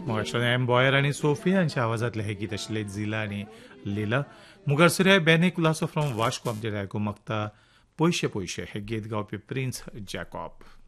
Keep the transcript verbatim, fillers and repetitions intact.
मोगाशिल्ल्यान M Boyer आनी Sofia हांच्या आवाजांतलें हें गीत आशिल्लें झिला आनी लिला. मुगासुऱ्या बेने कुलासो फ्रॉम वाश्को आमचेर आयकूंक मागता पयशे पयशे हें गीत गावपी प्रिन्स जॅकॉब.